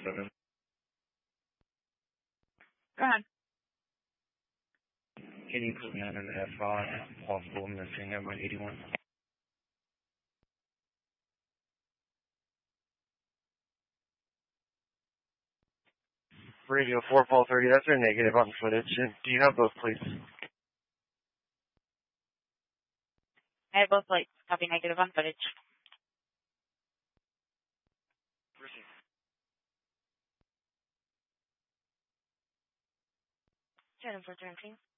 7. Go ahead. Can you put me on an F5 possible missing at my 81? Radio 4 Fall 30, that's our negative on footage. Do you have both, please? I have both lights. Copy negative on footage. Proceed. Jennifer, 13.